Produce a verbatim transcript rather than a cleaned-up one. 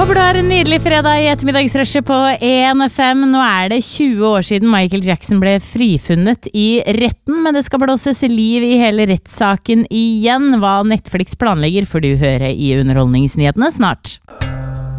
Håper du har en nydelig fredag i ettermiddagsrushet på en F M. Nå er det tjue år siden Michael Jackson ble frifunnet i retten, men det skal blåses liv i hele rettssaken igjen. Hva Netflix planlegger får du høre i underholdningsnyhetene snart.